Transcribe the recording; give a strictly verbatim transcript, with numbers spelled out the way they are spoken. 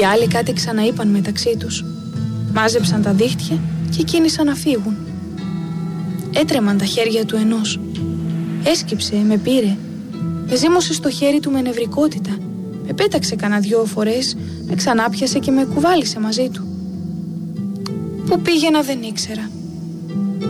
Οι άλλοι κάτι ξαναείπαν μεταξύ τους. Μάζεψαν τα δίχτυα και κίνησαν να φύγουν. Έτρεμαν τα χέρια του ενός. Έσκυψε, με πήρε. Με ζύμωσε στο χέρι του με νευρικότητα. Με πέταξε κανένα δυο φορές, με ξανάπιασε και με κουβάλισε μαζί του. Πού πήγαινα δεν ήξερα.